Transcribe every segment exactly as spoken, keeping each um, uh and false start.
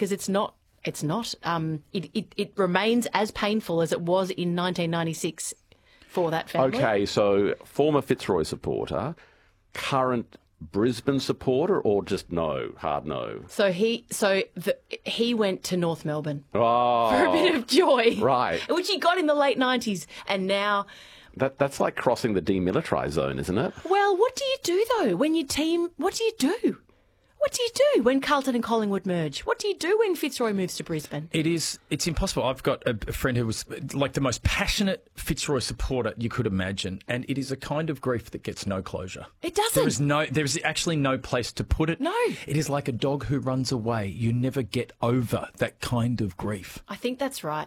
because it's not. It's not. Um, it, it it remains as painful as it was in nineteen ninety-six for that family. Okay, so former Fitzroy supporter, current Brisbane supporter, or just no, hard no? So he so the, he went to North Melbourne oh, for a bit of joy, right? Which he got in the late nineties, and now that that's like crossing the demilitarised zone, isn't it? Well, what do you do though when your team? What do you do? What do you do when Carlton and Collingwood merge? What do you do when Fitzroy moves to Brisbane? It is, it's impossible. I've got a friend who was like the most passionate Fitzroy supporter you could imagine, and it is a kind of grief that gets no closure. It doesn't. There is no, there is actually no place to put it. No. It is like a dog who runs away. You never get over that kind of grief. I think that's right.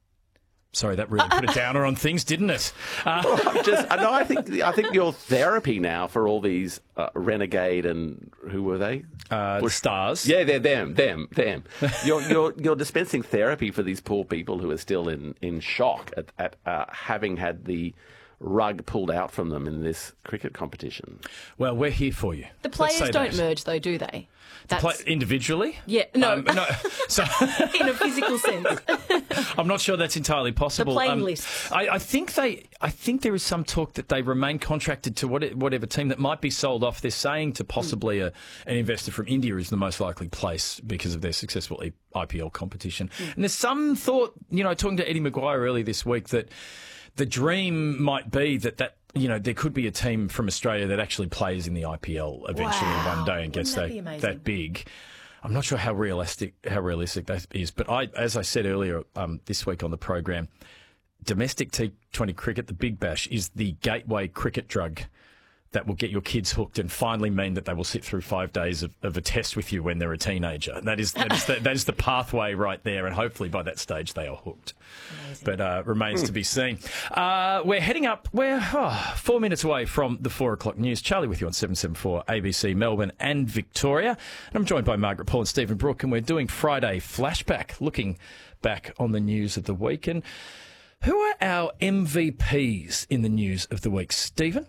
Sorry, that really put a downer on things, didn't it? Uh, well, just, no, I think I think your therapy now for all these uh, renegade and who were they? Uh, the Stars. Yeah, they're them, them, them. You're you're you're dispensing therapy for these poor people who are still in in shock at, at uh, having had the rug pulled out from them in this cricket competition. Well, we're here for you. The players don't that. merge, though, do they? That's... Play individually? Yeah, no. Um, no. So... in a physical sense. I'm not sure that's entirely possible. The playing um, list. I, I think they. I think there is some talk that they remain contracted to what, whatever team that might be sold off. They're saying to possibly mm. a, an investor from India is the most likely place because of their successful I P L competition. Mm. And there's some thought, you know, talking to Eddie Maguire earlier this week, that the dream might be that that. You know, there could be a team from Australia that actually plays in the I P L eventually wow. one day and gets that, that, that big. I'm not sure how realistic how realistic that is, but I, as I said earlier um, this week on the program, domestic T twenty cricket, the Big Bash, is the gateway cricket drug that will get your kids hooked and finally mean that they will sit through five days of, of a test with you when they're a teenager. That is that is the, that is the pathway right there, and hopefully by that stage they are hooked. Amazing. But uh, remains mm. to be seen. Uh, we're heading up. We're oh, four minutes away from the four o'clock news. Charlie with you on seven seventy-four A B C Melbourne and Victoria. And I'm joined by Margaret Paul and Stephen Brooke, and we're doing Friday Flashback, looking back on the news of the week. And who are our M V Ps in the news of the week, Stephen?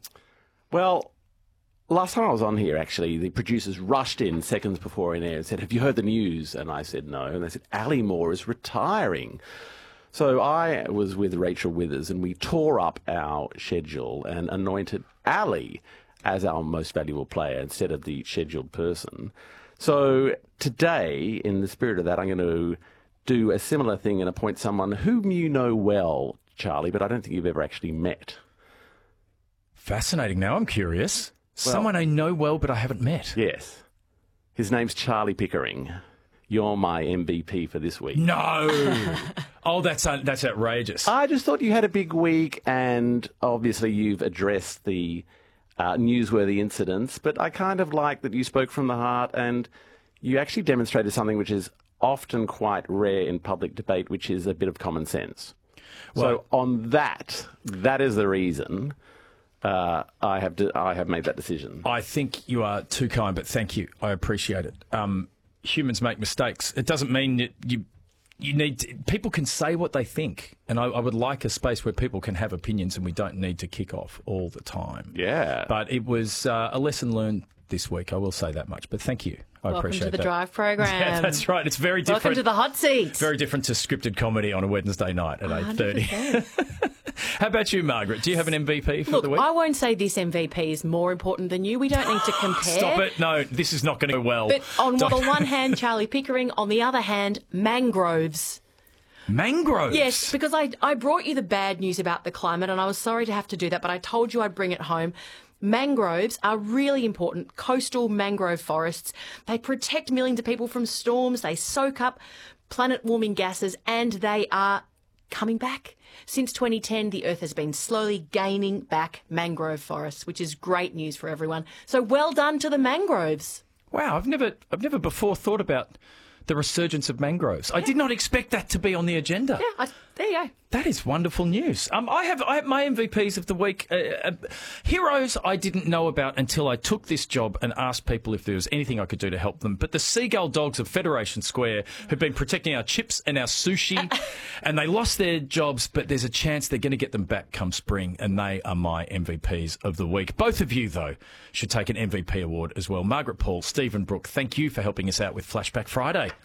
Well, last time I was on here, actually, the producers rushed in seconds before in air and said, "Have you heard the news?" And I said, "No." And they said, "Ali Moore is retiring." So I was with Rachel Withers and we tore up our schedule and anointed Ali as our most valuable player instead of the scheduled person. So today, in the spirit of that, I'm going to do a similar thing and appoint someone whom you know well, Charlie, but I don't think you've ever actually met. Fascinating. Now I'm curious. Well, someone I know well, but I haven't met. Yes. His name's Charlie Pickering. You're my M V P for this week. No. Oh, that's uh, that's outrageous. I just thought you had a big week, and obviously you've addressed the uh, newsworthy incidents, but I kind of like that you spoke from the heart and you actually demonstrated something which is often quite rare in public debate, which is a bit of common sense. Well, so on that, that is the reason... Uh, I have de- I have made that decision. I think you are too kind, but thank you. I appreciate it. Um, humans make mistakes. It doesn't mean that you you need to, people can say what they think, and I, I would like a space where people can have opinions, and we don't need to kick off all the time. Yeah, but it was uh, a lesson learned this week. I will say that much. But thank you. I Welcome appreciate to the that. Drive program. Yeah, that's right. It's very different. Welcome to the hot seat. Very different to scripted comedy on a Wednesday night at eight thirty. How about you, Margaret? Do you have an M V P for Look, the week? I won't say this M V P is more important than you. We don't need to compare. Stop it. No, this is not going to go well. But on don't. the one hand, Charlie Pickering. On the other hand, mangroves. Mangroves? Yes, because I, I brought you the bad news about the climate, and I was sorry to have to do that, but I told you I'd bring it home. Mangroves are really important. Coastal mangrove forests. They protect millions of people from storms. They soak up planet-warming gases, and they are coming back. Since twenty ten, the Earth has been slowly gaining back mangrove forests, which is great news for everyone. So well done to the mangroves. Wow, I've never, I've never before thought about the resurgence of mangroves. Yeah. I did not expect that to be on the agenda. Yeah, I, there you go. That is wonderful news. Um, I have I have my M V Ps of the week. Uh, uh, heroes I didn't know about until I took this job and asked people if there was anything I could do to help them. But the seagull dogs of Federation Square have been protecting our chips and our sushi, and they lost their jobs, but there's a chance they're going to get them back come spring, and they are my M V Ps of the week. Both of you, though, should take an M V P award as well. Margaret Paul, Stephen Brooke, thank you for helping us out with Flashback Friday.